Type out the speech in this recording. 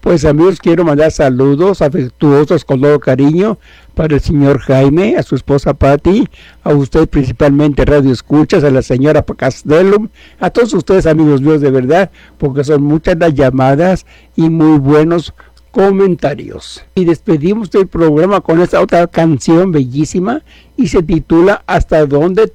Pues amigos, quiero mandar saludos afectuosos con todo cariño para el señor Jaime, a su esposa Patti, a usted principalmente Radio Escuchas, a la señora Castellum, a todos ustedes amigos míos de verdad, porque son muchas las llamadas y muy buenos comentarios. Y despedimos del programa con esta otra canción bellísima y se titula ¿Hasta dónde te